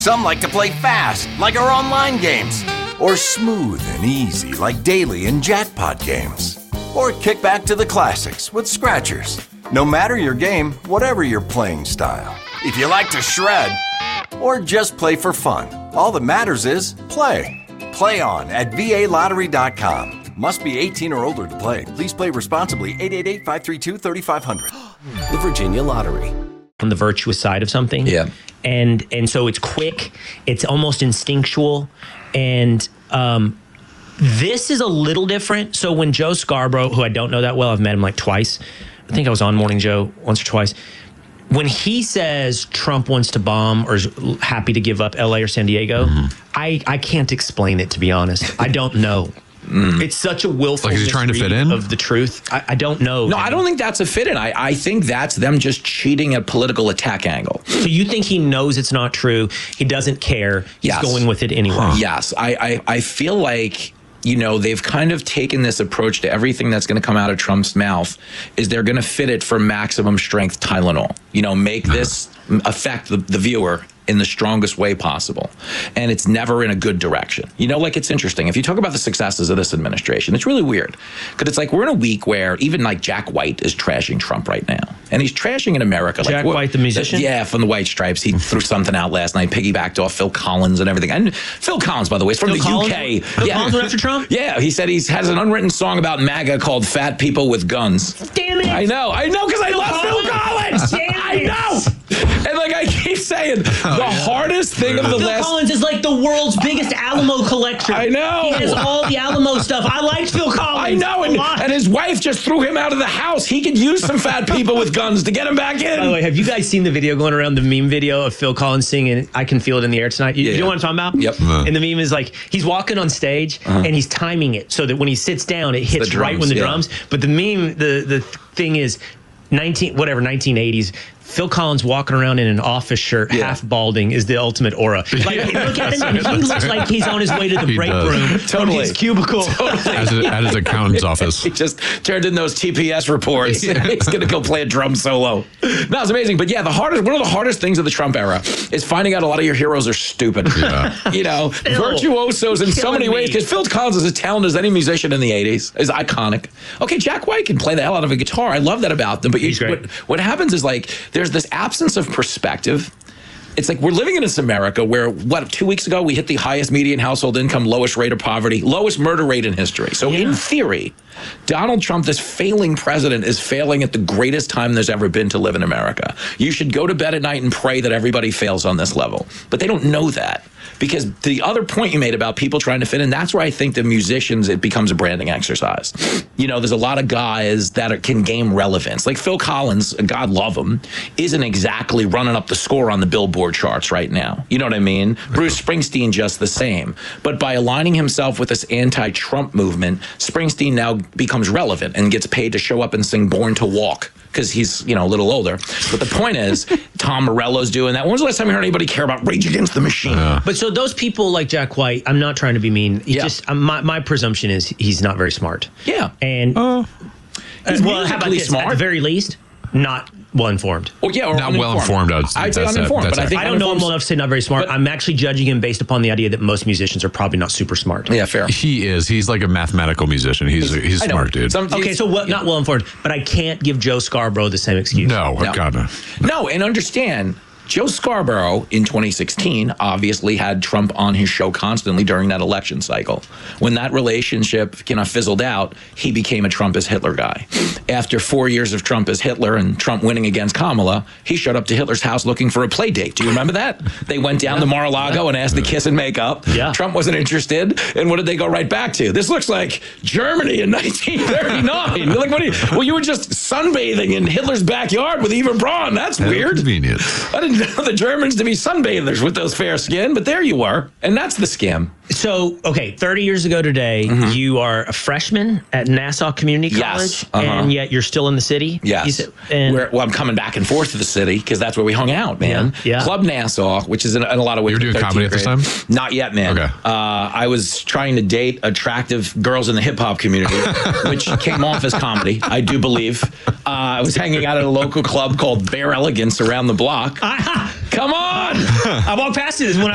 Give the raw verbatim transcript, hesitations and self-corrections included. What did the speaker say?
Some like to play fast, like our online games. Or smooth and easy, like daily and jackpot games. Or kick back to the classics with Scratchers. No matter your game, whatever your playing style. If you like to shred, or just play for fun, all that matters is play. Play on at V A lottery dot com. Must be eighteen or older to play. Please play responsibly. eight eight eight, five three two, three five zero zero. The Virginia Lottery. On the virtuous side of something. Yeah. And and so it's quick, it's almost instinctual, and um, this is a little different. So when Joe Scarborough, who I don't know that well, I've met him like twice. I think I was on Morning Joe once or twice. When he says Trump wants to bomb or is happy to give up L A or San Diego, mm-hmm. I, I can't explain it, to be honest. I don't know. Mm. It's such a willful like is he trying to fit in of the truth. I, I don't know. No, I don't think that's a fit in. I, I think that's them just cheating at political attack angle. So you think he knows it's not true? He doesn't care. He's yes. going with it anyway. Huh. Yes. I, I, I feel like, you know, they've kind of taken this approach to everything that's going to come out of Trump's mouth is they're going to fit it for maximum strength Tylenol. You know, make this affect the, the viewer in the strongest way possible. And it's never in a good direction. You know, like, it's interesting. If you talk about the successes of this administration, it's really weird. Because it's like we're in a week where even like Jack White is trashing Trump right now. And he's trashing in America. Jack like, White, the musician? Yeah, from the White Stripes. He threw something out last night, piggybacked off Phil Collins and everything. And Phil Collins, by the way, is from Phil the Collins? U K. Phil yeah. Collins went after Trump? Yeah, he said he has an unwritten song about MAGA called Fat People with Guns. Damn it! I know, I know, because I love Collins? Phil Collins! Damn I it. know! And like I keep saying, Oh, the yeah. hardest thing of the Phil last... Collins is like the world's biggest Alamo collector. I know. He has all the Alamo stuff. I liked Phil Collins. I know, and, and his wife just threw him out of the house. He could use some fat people with guns to get him back in. By the way, have you guys seen the video going around, the meme video of Phil Collins singing I Can Feel It in the Air Tonight? You, Yeah, you know yeah. what I'm talking about? Yep. Uh. And the meme is like, he's walking on stage Uh-huh. and he's timing it so that when he sits down, it hits the right drums, when the yeah. drums. But the meme, the, the thing is, nineteen whatever, nineteen eighties, Phil Collins walking around in an office shirt, Yeah. half balding, is the ultimate aura. Like, look at him. He looks like he's on his way to the He break does. room Totally. from his cubicle. As a, at his accountant's office. He just turned in those T P S reports. He's going to go play a drum solo. No, it's amazing. But yeah, the hardest, one of the hardest things of the Trump era is finding out a lot of your heroes are stupid. Yeah. You know, virtuosos in so killing many ways. me. Because Phil Collins is as talented as any musician in the eighties. Is iconic. Okay, Jack White can play the hell out of a guitar. I love that about them. But you, He's great. what, what happens is like there's this absence of perspective. It's like we're living in this America where, what, two weeks ago we hit the highest median household income, lowest rate of poverty, lowest murder rate in history. So in theory, Donald Trump, this failing president, is failing at the greatest time there's ever been to live in America. You should go to bed at night and pray that everybody fails on this level. But they don't know that. Because the other point you made about people trying to fit in, that's where I think the musicians, it becomes a branding exercise. You know, there's a lot of guys that are, can gain relevance. Like Phil Collins, God love him, isn't exactly running up the score on the Billboard charts right now. You know what I mean? Bruce Springsteen just the same. But by aligning himself with this anti-Trump movement, Springsteen now becomes relevant and gets paid to show up and sing Born to Walk because he's, you know, a little older. But the point is, Tom Morello's doing that. When was the last time you heard anybody care about Rage Against the Machine? Yeah. But so those people like Jack White, I'm not trying to be mean. He Yeah. just um, my my presumption is he's not very smart. Yeah. And Oh. He's well, how about musically this? smart. At the very least, not well informed. Or, yeah, or Not well informed, I would say. I'd say That's it. uninformed, That's but I it. think I don't know him uninformed- well enough to say not very smart. But- I'm actually judging him based upon the idea that most musicians are probably not super smart. Yeah, fair. He is. He's like a mathematical musician. He's he's a I know. smart dude. Some- Okay, so what, not well informed, but I can't give Joe Scarborough the same excuse. no, No. God, no. No, and understand, Joe Scarborough in twenty sixteen obviously had Trump on his show constantly during that election cycle. When that relationship kind of fizzled out, he became a Trump as Hitler guy. After four years of Trump as Hitler and Trump winning against Kamala, he showed up to Hitler's house looking for a play date. Do you remember that? They went down to Mar-a-Lago and asked to kiss and make up. Yeah. Trump wasn't interested. And what did they go right back to? This looks like Germany in nineteen thirty-nine. Like, what do you, well, you were just sunbathing in Hitler's backyard with Eva Braun. That's weird. Convenient. I didn't know the Germans to be sunbathers with those fair skin, but there you were. And that's the scam. So, okay, thirty years ago today, you are a freshman at Nassau Community Yes, College, uh-huh. and yet you're still in the city? You Yes. said- and Where, well, I'm coming back and forth to the city because that's where we hung out, man. Yeah, yeah. Club Nassau, which is in, in a lot of ways. You were doing thirteenth comedy at this grade. time? Not yet, man. Okay. Uh, I was trying to date attractive girls in the hip hop community, which came off as comedy, I do believe. Uh, I was hanging out at a local club called Bare Elegance around the block. Come on! I walked past it when I